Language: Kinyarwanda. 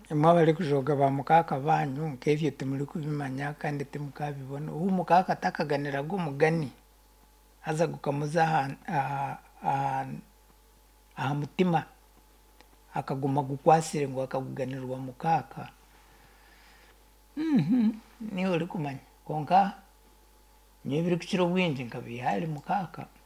bari kujoga ba mukaka banyu nk'ebyo timuri kubimanya kandi timukabibona ubu mukaka atakaganiraga umugani aza gukamuza aha mutima akaguma gukwasire ngo akaguganirwa mukaka niho uri kumanya konka niyo biri kukiro bwinji nkabihari mukaka